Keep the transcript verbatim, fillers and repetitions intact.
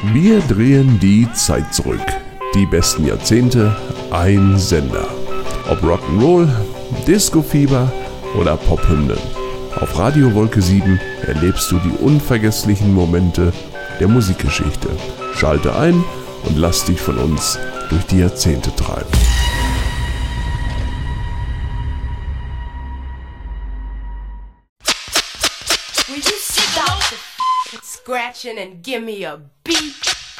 Wir drehen die Zeit zurück. Die besten Jahrzehnte, ein Sender. Ob Rock'n'Roll, Disco-Fieber oder Pophymnen. Auf Radio Wolke sieben erlebst du die unvergesslichen Momente der Musikgeschichte. Schalte ein und lass dich von uns durch die Jahrzehnte treiben. Will you stop the scratching and give me a beat?